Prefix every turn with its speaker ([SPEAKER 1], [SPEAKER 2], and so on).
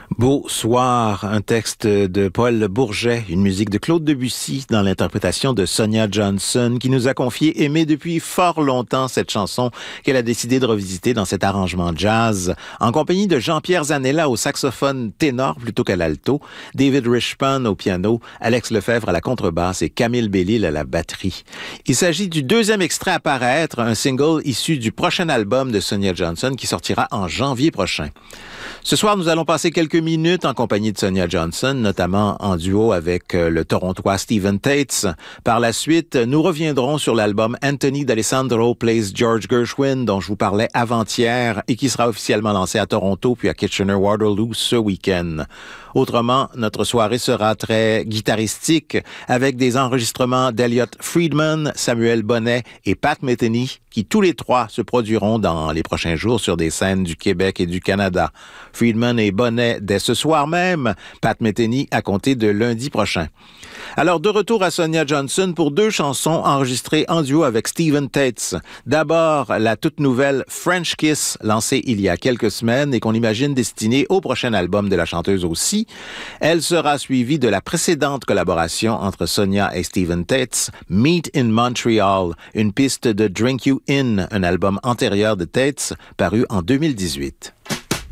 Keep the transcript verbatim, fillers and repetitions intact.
[SPEAKER 1] Beau soir, un texte de Paul Bourget, une musique de Claude Debussy dans l'interprétation de Sonia Johnson qui nous a confié aimer depuis fort longtemps cette chanson qu'elle a décidé de revisiter dans cet arrangement jazz en compagnie de Jean-Pierre Zanella au saxophone ténor plutôt qu'à l'alto, David Richman au piano, Alex Lefebvre à la contrebasse et Camille Bellil à la batterie. Il s'agit du deuxième extrait à paraître, un single issu du prochain album de Sonia Johnson qui sortira en janvier prochain. Ce soir, nous allons passer quelques minutes en compagnie de Sonia Johnson, notamment en duo avec le Torontois Stephen Tates. Par la suite, nous reviendrons sur l'album Anthony D'Alessandro Plays George Gershwin, dont je vous parlais avant-hier et qui sera officiellement lancé à Toronto puis à Kitchener-Waterloo ce week-end. Autrement, notre soirée sera très guitaristique avec des enregistrements d'Elliot Friedman, Samuel Bonnet et Pat Metheny qui tous les trois se produiront dans les prochains jours sur des scènes du Québec et du Canada. Friedman et Bonnet dès ce soir même, Pat Metheny à compter de lundi prochain. Alors, de retour à Sonia Johnson pour deux chansons enregistrées en duo avec Stephen Tates. D'abord, la toute nouvelle French Kiss, lancée il y a quelques semaines et qu'on imagine destinée au prochain album de la chanteuse aussi. Elle sera suivie de la précédente collaboration entre Sonia et Stephen Tates, Meet in Montreal, une piste de Drink You In, un album antérieur de Tates, paru en deux mille dix-huit.